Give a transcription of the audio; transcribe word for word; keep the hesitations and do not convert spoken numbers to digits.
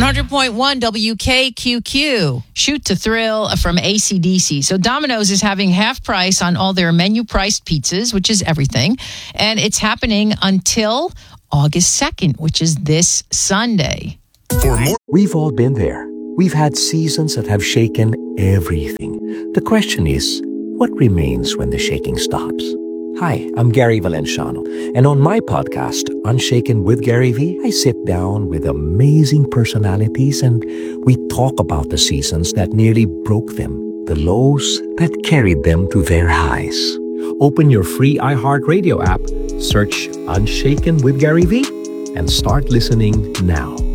hundred point one W K Q Q. Shoot to Thrill from A C D C. So Domino's is having half price on all their menu-priced pizzas, which is everything. And it's happening until August second, which is this Sunday. For more, We've all been there. We've had seasons that have shaken everything. The question is, what remains when the shaking stops? Hi, I'm Gary Valenciano, and on my podcast, Unshaken with Gary V, I sit down with amazing personalities and we talk about the seasons that nearly broke them, the lows that carried them to their highs. Open your free iHeartRadio app, search Unshaken with Gary V, and start listening now.